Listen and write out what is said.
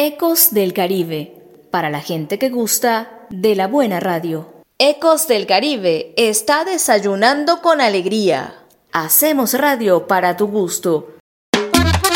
Ecos del Caribe, para la gente que gusta de la buena radio. Ecos del Caribe está desayunando con alegría. Hacemos radio para tu gusto.